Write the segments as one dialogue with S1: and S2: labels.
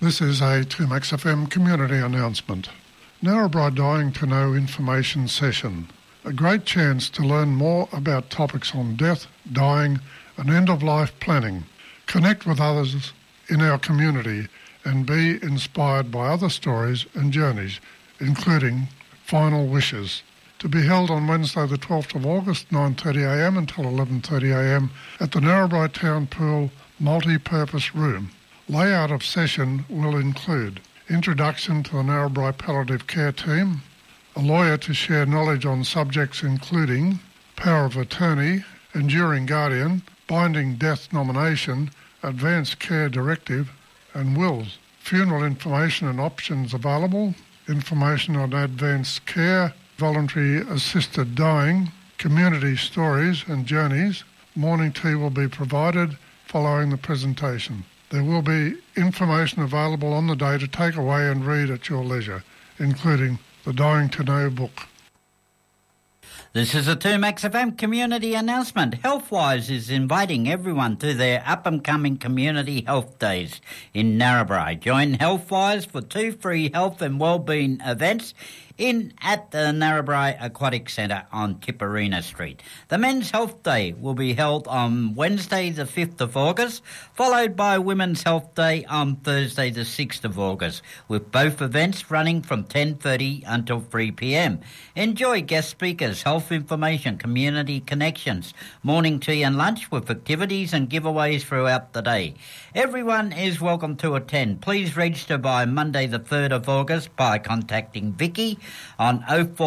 S1: This is a 2Max FM community announcement. Narrabri Dying to Know information session. A great chance to learn more about topics on death, dying and end-of-life planning. Connect with others in our community and be inspired by other stories and journeys, including Final Wishes. To be held on Wednesday the 12th of August, 9:30am until 11:30am at the Narrabri Town Pool Multi-Purpose Room. Layout of session will include introduction to the Narrabri Palliative Care Team, a lawyer to share knowledge on subjects including power of attorney, enduring guardian, binding death nomination, advanced care directive and wills, funeral information and options available, information on advanced care, voluntary assisted dying, community stories and journeys. Morning tea will be provided following the presentation. There will be information available on the day to take away and read at your leisure, including the Dying to Know book.
S2: This is a 2Max FM community announcement. Healthwise is inviting everyone to their up-and-coming community health days in Narrabri. Join Healthwise for 2 free health and wellbeing events at the Narrabri Aquatic Centre on Tipperina Street. The Men's Health Day will be held on Wednesday the 5th of August, followed by Women's Health Day on Thursday the 6th of August, with both events running from 10:30 until 3pm. Enjoy guest speakers, health information, community connections, morning tea and lunch with activities and giveaways throughout the day. Everyone is welcome to attend. Please register by Monday the 3rd of August by contacting Vicky on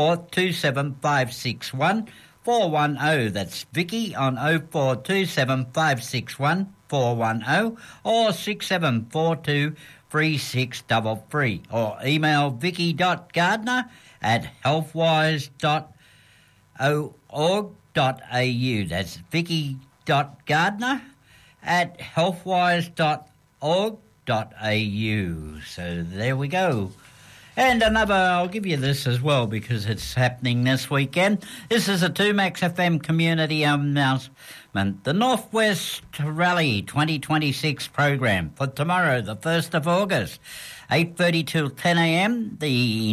S2: 0427 410. That's Vicky on 0427 410 or 6742 3633 or email vicky.gardner@healthwise.org.au. That's vicky.gardner@healthwise.org.au. So there we go. And I'll give you this as well because it's happening this weekend. This is a 2Max FM community announcement. The Northwest Rally 2026 program for tomorrow, the 1st of August, 8:30 till 10am, the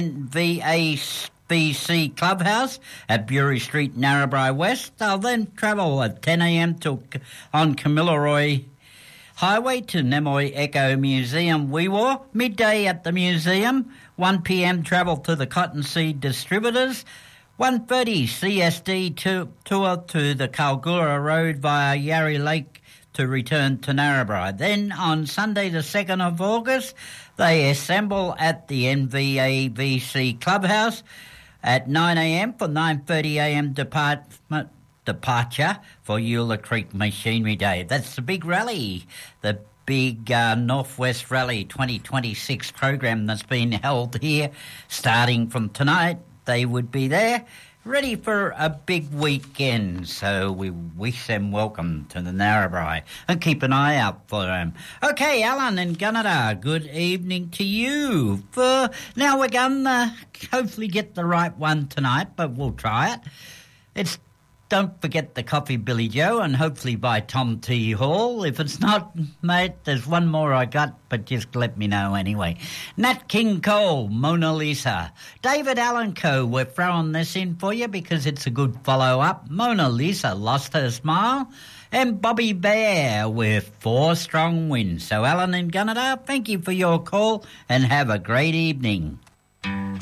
S2: NVABC Clubhouse at Bury Street, Narrabri West. They'll then travel at 10am on Kamilaroi Highway to Nemoy Echo Museum Weewar, midday at the museum, 1pm travel to the Cottonseed Distributors, 1:30 CSD tour to the Kalgoorlie Road via Yarra Lake to return to Narrabri. Then on Sunday the 2nd of August, they assemble at the NVABC Clubhouse at 9am for 9:30am departure for Eula Creek Machinery Day. That's the big rally, the big Northwest Rally 2026 program that's been held here starting from tonight. They would be there ready for a big weekend, so we wish them welcome to the Narrabri and keep an eye out for them. Okay, Alan in Gunnedah, good evening to you. Now we're going to hopefully get the right one tonight, but we'll try it. Don't forget the Coffee Billy Joe and hopefully by Tom T. Hall. If it's not, mate, there's one more I got, but just let me know anyway. Nat King Cole, Mona Lisa. David Allen Co., we're throwing this in for you because it's a good follow-up. Mona Lisa lost her smile. And Bobby Bear with 4 strong wins. So Alan in Gunnedah, thank you for your call and have a great evening.